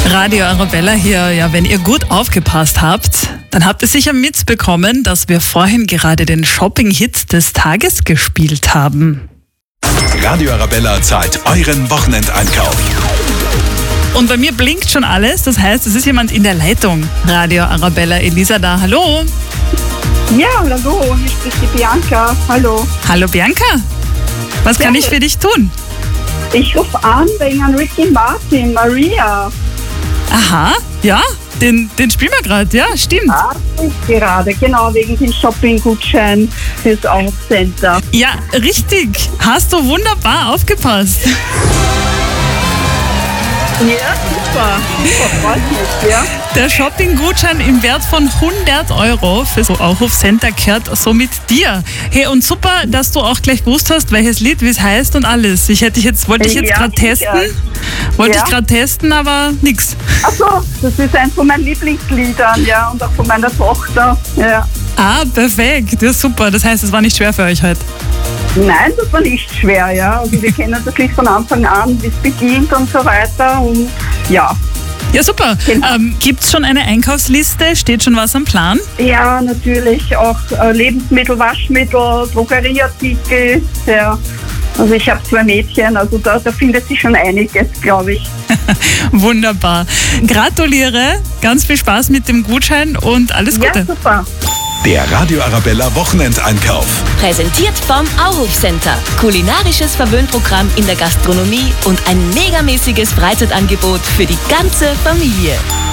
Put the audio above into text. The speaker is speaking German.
Radio Arabella hier. Ja, wenn ihr gut aufgepasst habt, dann habt ihr sicher mitbekommen, dass wir vorhin gerade den Shopping-Hit des Tages gespielt haben. Radio Arabella zahlt euren Wochenendeinkauf. Und bei mir blinkt schon alles, das heißt, es ist jemand in der Leitung. Radio Arabella, Elisa da, hallo. Ja, hallo, hier spricht die Bianca. Hallo. Hallo Bianca, was kann ich für dich tun? Ich rufe an wegen an Ricky Martin, Maria. Aha, ja, den spielen wir gerade, ja, stimmt. Gerade, genau, wegen dem Shopping-Gutschein fürs Aufcenter. Ja, richtig, hast du wunderbar aufgepasst. Ja, super, freut mich, ja. Der Shopping-Gutschein im Wert von 100 € fürs Auhof-Center gehört somit dir. Hey, und super, dass du auch gleich gewusst hast, welches Lied, wie es heißt und alles. Wollte ich jetzt gerade testen, aber nix. Achso, das ist eins von meinen Lieblingsliedern, ja, und auch von meiner Tochter, ja. Ah, perfekt, ja super. Das heißt, es war nicht schwer für euch heute. Nein, das war nicht schwer, ja. Also wir kennen das Lied von Anfang an, wie es beginnt und so weiter und ja. Ja, super. Genau. Gibt's schon eine Einkaufsliste? Steht schon was am Plan? Ja, natürlich. Auch Lebensmittel, Waschmittel, Drogerieartikel. Ja. Also ich habe 2 Mädchen, also da findet sich schon einiges, glaube ich. Wunderbar. Gratuliere, ganz viel Spaß mit dem Gutschein und alles Gute. Ja, super. Der Radio Arabella Wochenendeinkauf. Präsentiert vom Auhof-Center. Kulinarisches Verwöhnprogramm in der Gastronomie und ein megamäßiges Freizeitangebot für die ganze Familie.